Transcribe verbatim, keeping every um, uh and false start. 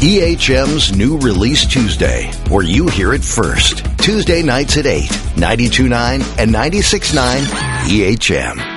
E H M's New Release Tuesday, where you hear it first. Tuesday nights at eight, ninety-two point nine and ninety-six point nine E H M.